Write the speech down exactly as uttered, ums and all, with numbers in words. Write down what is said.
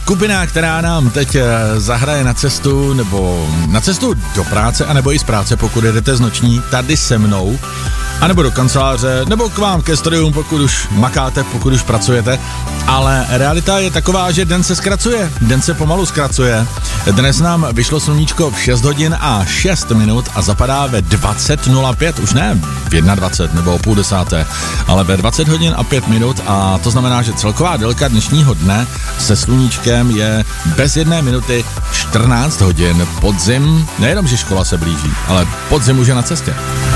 skupina, která nám teď zahraje na cestu, nebo na cestu do práce, anebo i z práce, pokud jedete z noční, tady se mnou, anebo do kanceláře, nebo k vám ke studium, pokud už makáte, pokud už pracujete. Ale realita je taková, že den se zkracuje, den se pomalu zkracuje. Dnes nám vyšlo sluníčko v šest hodin a šest minut a zapadá ve dvacet nula pět, už ne v dvacet jedna nebo o půl desáté, ale ve dvacet hodin a pět minut a to znamená, že celková délka dnešního dne se sluníčkem je bez jedné minuty čtrnáct hodin. Podzim, nejenom, že škola se blíží, ale podzim už je na cestě.